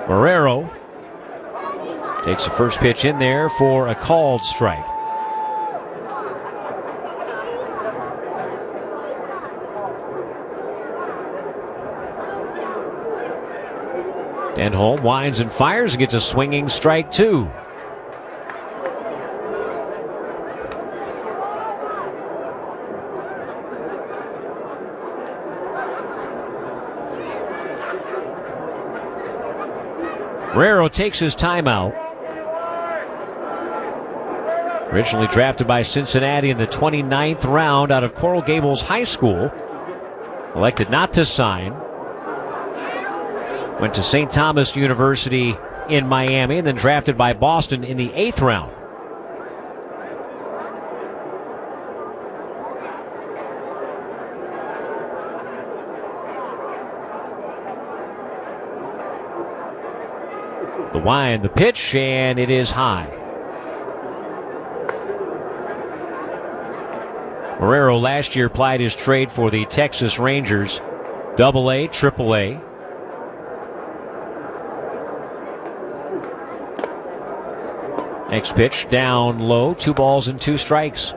Marrero takes the first pitch in there for a called strike. Denholm winds and fires and gets a swinging strike two. Marrero takes his timeout. Originally drafted by Cincinnati in the 29th round out of Coral Gables High School. Elected not to sign. Went to St. Thomas University in Miami and then drafted by Boston in the 8th round. The wind, the pitch, and it is high. Marrero last year plied his trade for the Texas Rangers, AA, AAA. Next pitch down low, 2 balls and 2 strikes.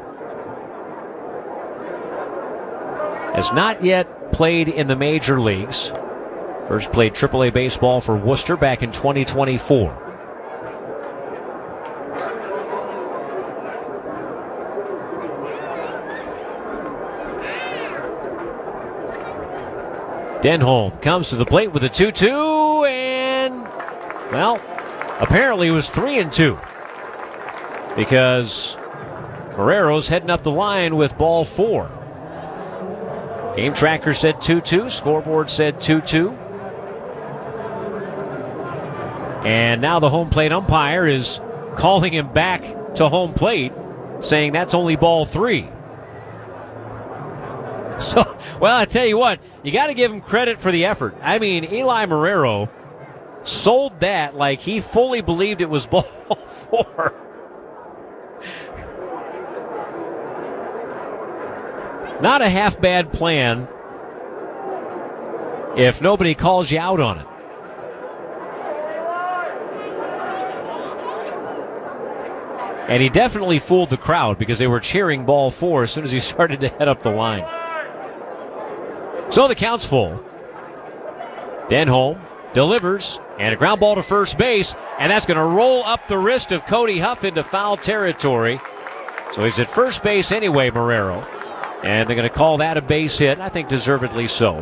Has not yet played in the major leagues. First played AAA baseball for Worcester back in 2024. Denholm comes to the plate with a 2-2 and, well, apparently it was 3-2 because Marrero's heading up the line with ball 4. Game tracker said 2-2, scoreboard said 2-2. And now the home plate umpire is calling him back to home plate, saying that's only ball 3. So, well, I tell you what, you got to give him credit for the effort. I mean, Eli Marrero sold that like he fully believed it was ball 4. Not a half bad plan if nobody calls you out on it. And he definitely fooled the crowd because they were cheering ball 4 as soon as he started to head up the line. So the count's full. Denholm delivers, and a ground ball to first base, and that's going to roll up the wrist of Cody Huff into foul territory. So he's at first base anyway, Marrero. And they're going to call that a base hit, I think deservedly so.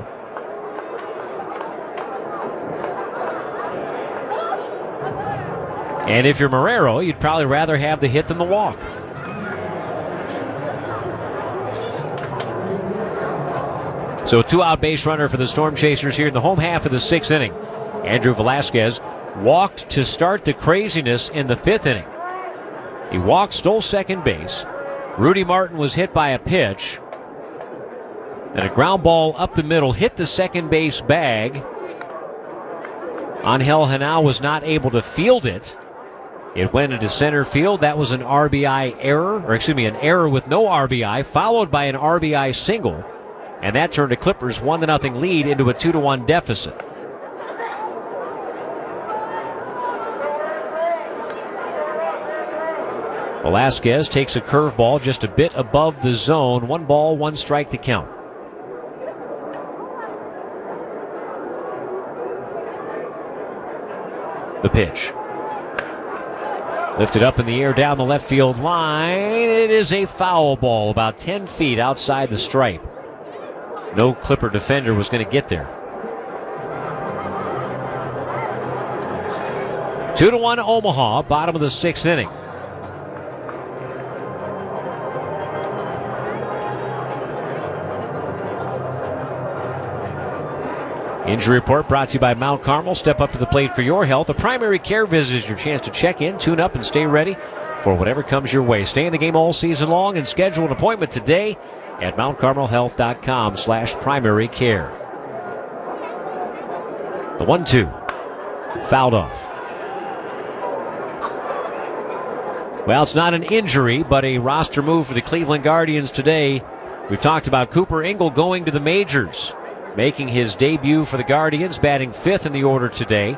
And if you're Marrero, you'd probably rather have the hit than the walk. So a 2-out base runner for the Storm Chasers here in the home half of the 6th inning. Andrew Velasquez walked to start the craziness in the 5th inning. He walked, stole second base. Rudy Martin was hit by a pitch. And a ground ball up the middle hit the second base bag. Angel Henao was not able to field it. It went into center field. That was an RBI error, an error with no RBI, followed by an RBI single. And that turned a Clippers 1-0 lead into a 2-1 deficit. Velasquez takes a curveball just a bit above the zone. 1 ball, 1 strike to count. The pitch. Lifted up in the air down the left field line. It is a foul ball about 10 feet outside the stripe. No Clipper defender was going to get there. 2-1 Omaha, bottom of the 6th inning. Injury report brought to you by Mount Carmel. Step up to the plate for your health. A primary care visit is your chance to check in, tune up, and stay ready for whatever comes your way. Stay in the game all season long and schedule an appointment today at mountcarmelhealth.com/primary care. The 1-2 fouled off. Well, it's not an injury, but a roster move for the Cleveland Guardians today. We've talked about Cooper Ingle going to the majors, making his debut for the Guardians, batting 5th in the order today.